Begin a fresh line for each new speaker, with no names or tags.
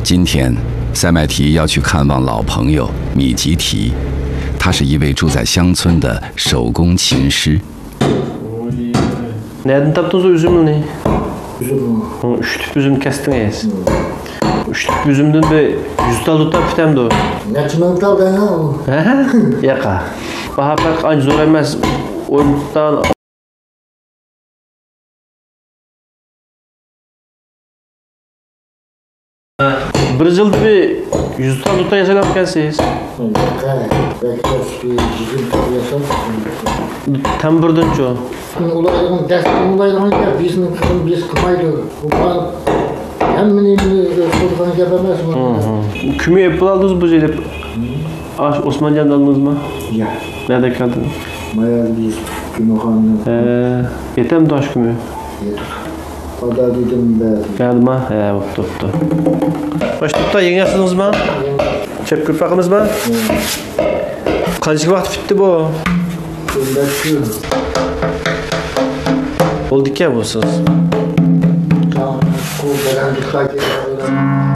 今天，塞麦提要去看望老朋友米吉提，他是一位住在乡村的手工琴师。
Nereden taptınız o üzümünü?
Üzüm.
Üçlük üzüm kestiniz. Üçlük üzümden bir 100 tal tutab bitemdi o.
Neçe ming tal da o?
Yaqa. Baha pek anca zor emas. Oyundan bir yılda bir 100 tal tutab yasalab kelsiz.
Bekleş bir yüzüm tal yaşam.
Tam birden çoğu.
Ulayların destek ulayların ya bizim kızım biz kımaydı. Bu hem ne sorgan yapamaz mı?
Kümü yapıp aldınız bu şeyde. Osmanlı'dan aldınız mı?
Ya.
Nerede kaldınız?
Mayal biz kümühanlı.
Yeter mi taş kümü?
Yeter. O da dedim ben.
Geldi mi? Optu. Başlıkta yeni yaptınız mı? Çep kırpakınız mı? Kaçık vakit bitti bu?
Bekliyor.
Oldu ki ya bu siz?
Tamam. Kul veren dikkat edin.